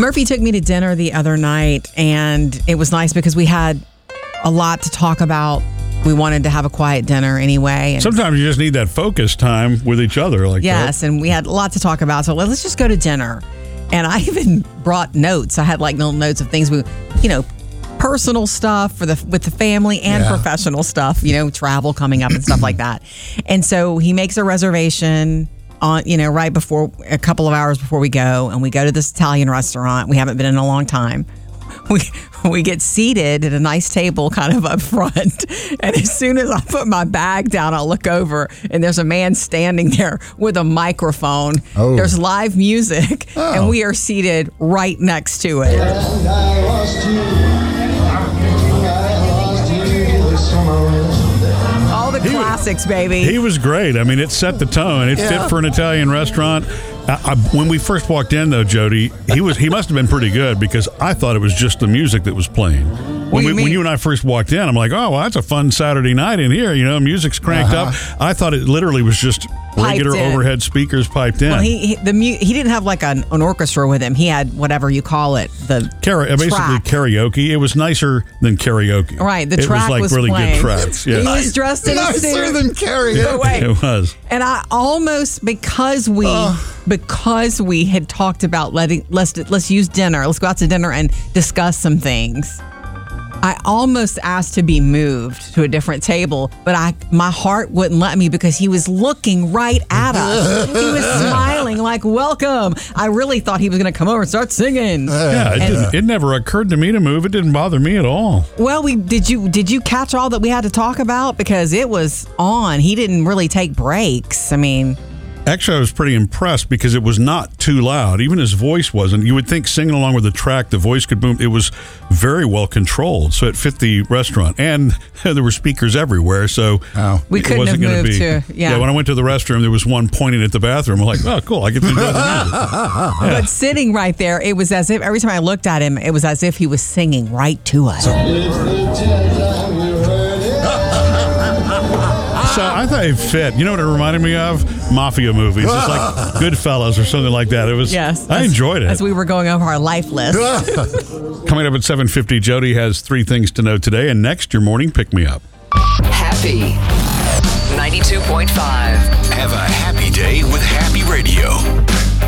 Murphy took me to dinner the other night, and it was nice because we had a lot to talk about. We wanted to have a quiet dinner anyway. And sometimes you just need that focus time with each other. Yes, and we had a lot to talk about. So let's just go to dinner. And I even brought notes. I had like little notes of things personal stuff with the family and professional stuff, travel coming up and stuff like that. And so he makes a reservation on, right before, a couple of hours before we go, and we go to this Italian restaurant. We haven't been in a long time. We get seated at a nice table kind of up front. And as soon as I put my bag down, I'll look over and there's a man standing there with a microphone. Oh. There's live music and we are seated right next to it. All the classics, baby. He was great. I mean, it set the tone. It fit for an Italian restaurant. When we first walked in, though, Jody, he must have been pretty good because I thought it was just the music that was playing. When you and I first walked in, I'm like, oh, well, that's a fun Saturday night in here. Music's cranked up. I thought it literally was just regular overhead speakers piped in. Well, he didn't have like an orchestra with him. He had whatever you call it, basically karaoke. It was nicer than karaoke. Right, the track was really playing. Good tracks. Yeah. He was dressed in a suit. Nicer than karaoke. It was. And I almost, because we had talked about let's use dinner. Let's go out to dinner and discuss some things. I almost asked to be moved to a different table, but my heart wouldn't let me because he was looking right at us. He was smiling like, welcome. I really thought he was going to come over and start singing. It never occurred to me to move. It didn't bother me at all. Well, did you catch all that we had to talk about? Because it was on. He didn't really take breaks. I mean... Actually, I was pretty impressed because it was not too loud. Even his voice wasn't. You would think singing along with the track, the voice could boom. It was very well controlled, so it fit the restaurant. And there were speakers everywhere, so we couldn't have moved to. Yeah, when I went to the restroom, there was one pointing at the bathroom. I'm like, oh, cool, I get to enjoy the music. But sitting right there, it was as if every time I looked at him, it was as if he was singing right to us. So I thought it fit. You know what it reminded me of? Mafia movies. It's like Goodfellas or something like that. It was. Yes, I enjoyed it. As we were going over our life list. Coming up at 7:50, Jody has 3 things to know today, and next, your morning pick-me-up. Happy 92.5. Have a happy day with Happy Radio.